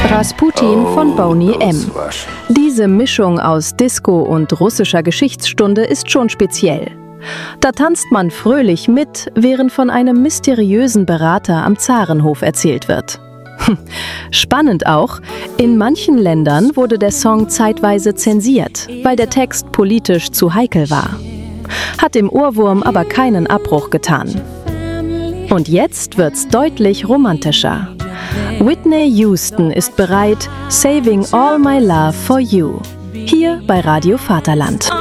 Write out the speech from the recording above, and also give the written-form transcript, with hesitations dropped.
Rasputin von Boney M. Diese Mischung aus Disco und russischer Geschichtsstunde ist schon speziell. Da tanzt man fröhlich mit, während von einem mysteriösen Berater am Zarenhof erzählt wird. Spannend auch, in manchen Ländern wurde der Song zeitweise zensiert, weil der Text politisch zu heikel war. Hat dem Ohrwurm aber keinen Abbruch getan. Und jetzt wird's deutlich romantischer. Whitney Houston ist bereit, Saving All My Love for You. Hier bei Radio Vaterland.